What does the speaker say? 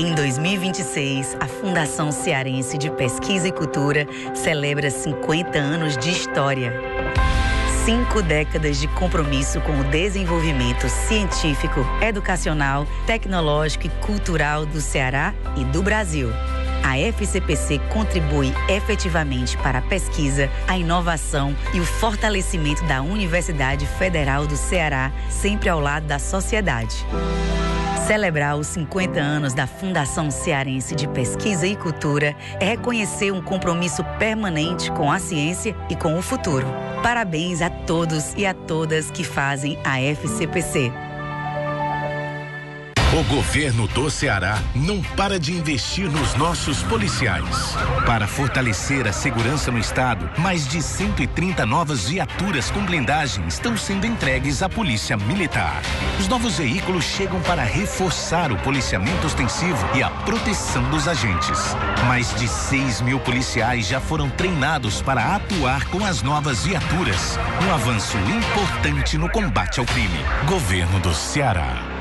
Em 2026, a Fundação Cearense de Pesquisa e Cultura celebra 50 anos de história. 5 décadas de compromisso com o desenvolvimento científico, educacional, tecnológico e cultural do Ceará e do Brasil. A FCPC contribui efetivamente para a pesquisa, a inovação e o fortalecimento da Universidade Federal do Ceará, sempre ao lado da sociedade. Celebrar os 50 anos da Fundação Cearense de Pesquisa e Cultura é reconhecer um compromisso permanente com a ciência e com o futuro. Parabéns a todos e a todas que fazem a FCPC. O governo do Ceará não para de investir nos nossos policiais. Para fortalecer a segurança no estado, mais de 130 novas viaturas com blindagem estão sendo entregues à Polícia Militar. Os novos veículos chegam para reforçar o policiamento ostensivo e a proteção dos agentes. Mais de 6 mil policiais já foram treinados para atuar com as novas viaturas. Um avanço importante no combate ao crime. Governo do Ceará.